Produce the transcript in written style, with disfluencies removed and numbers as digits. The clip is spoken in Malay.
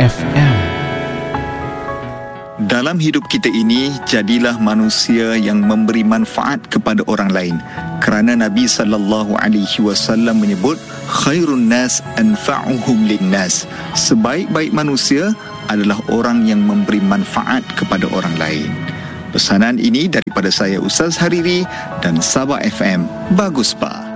FM. Dalam hidup kita ini, jadilah manusia yang memberi manfaat kepada orang lain. Kerana Nabi SAW menyebut, khairun nas anfa'uhum linnas. Sebaik-baik manusia adalah orang yang memberi manfaat kepada orang lain. Pesanan ini daripada saya Ustaz Hariri dan Sabah FM. Bagus, Pak.